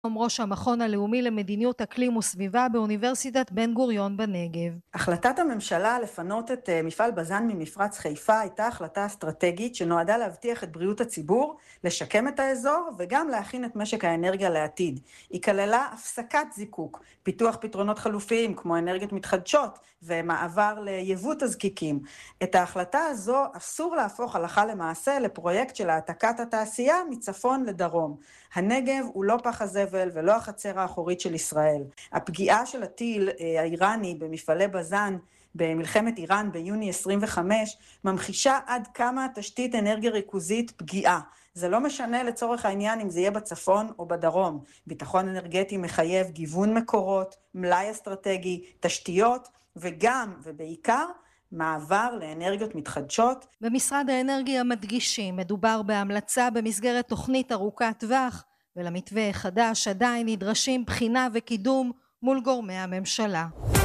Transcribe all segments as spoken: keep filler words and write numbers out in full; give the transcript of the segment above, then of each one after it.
ראש המכון הלאומי למדיניות אקלים וסביבה באוניברסיטת בן גוריון בנגב. החלטת הממשלה לפנות את מפעל בזן ממפרץ חיפה הייתה החלטה אסטרטגית שנועדה להבטיח את בריאות הציבור, לשקם את האזור וגם להכין את משק האנרגיה לעתיד. היא כללה הפסקת זיקוק, פיתוח פתרונות חלופיים כמו אנרגיות מתחדשות ומעבר ליבוא תזקיקים. את ההחלטה הזו אסור להפוך הלכה למעשה לפרויקט של העתקת התעשייה מצפון לדרום. הנגב הוא לא פח הזבל ולא החצר האחורית של ישראל. הפגיעה של הטיל האיראני במפעלי בזן במלחמת איראן ביוני עשרים וחמש ממחישה עד כמה תשתית אנרגיה ריכוזית פגיעה. זה לא משנה לצורך העניין אם זה יהיה בצפון או בדרום. ביטחון אנרגטי מחייב גיוון מקורות, מלאי אסטרטגי, תשתיות וגם ובעיקר מעבר לאנרגיות מתחדשות. במשרד האנרגיה מדגישים, מדובר בהמלצה במסגרת תוכנית ארוכת טווח, ולמתווה החדש עדיין נדרשים בחינה וקידום מול גורמי הממשלה.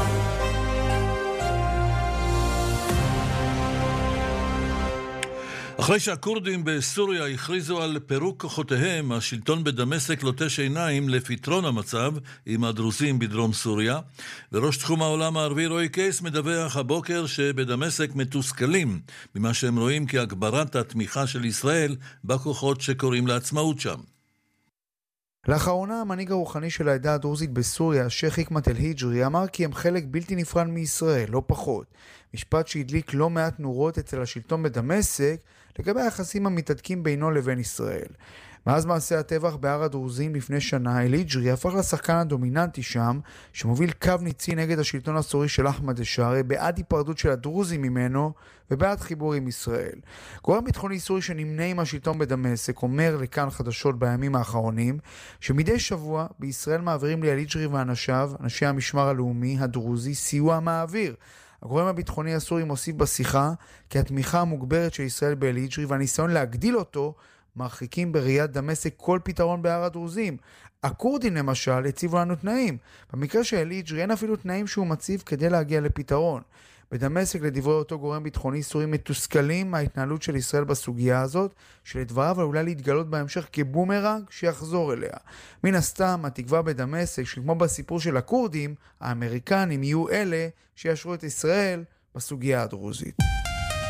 אחרי שהכורדים בסוריה הכריזו על פירוק כוחותיהם, השלטון בדמשק לוטש עיניים לפתרון המצב עם הדרוזים בדרום סוריה, וראש תחום העולם הערבי רועי קייס מדווח הבוקר שבדמשק מתוסכלים ממה שהם רואים כהגברת התמיכה של ישראל בכוחות שקוראים לעצמאות שם. לאחרונה המנהיג הרוחני של העדה הדרוזית בסוריה, שייח חכמת אל-היג'רי, אמר כי הם חלק בלתי נפרד מישראל, לא פחות. משפט שהדליק לא מעט נורות אצל השלטון בדמשק לגבי היחסים המתהדקים בינו לבין ישראל. מאז מעשה הטבח בהר הדרוזים לפני שנה, אל-היג'רי הפך לשחקן הדומיננטי שם, שמוביל קו ניצי נגד השלטון הסורי של אחמד א-שרי, בעד היפרדות של הדרוזים ממנו ובעד חיבור עם ישראל. גורם ביטחוני סורי שנמנה עם השלטון בדמשק אומר לכאן חדשות בימים האחרונים, שמדי שבוע בישראל מעבירים לאל-היג'רי ואנשיו, אנשי המשמר הלאומי הדרוזי, סיוע מהאוויר. הגורם הביטחוני הסורי מוסיף בשיחה כי התמיכה המוגברת של ישראל באל-היג'רי והניסיון להגדיל אותו מרחיקים בראיית דמשק כל פתרון בהר הדרוזים. הכורדים למשל הציבו לנו תנאים. במקרה של אל-היג'רי אין אפילו תנאים שהוא מציב כדי להגיע לפתרון. בדמשק לדברי אותו גורם ביטחוני סורי מתוסכלים מההתנהלות של ישראל בסוגיה הזאת, שלדבריו עלולה להתגלות בהמשך כבומרנג שיחזור אליה. מן הסתם התקווה בדמשק שכמו בסיפור של הכורדים, האמריקנים יהיו אלה שישרו את ישראל בסוגיה הדרוזית.